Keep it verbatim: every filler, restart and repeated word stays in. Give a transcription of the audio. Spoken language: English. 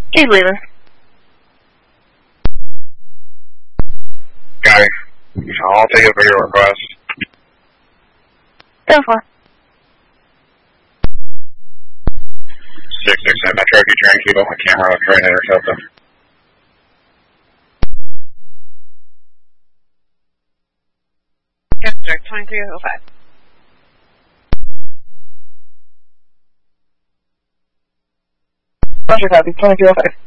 He's leaving. Got it. I'll take it for your request. Go for it. six six seven Metro, if you try and keep up my camera, I'll try and intercept them. District twenty-three oh five. What's your copy? twenty-three oh five.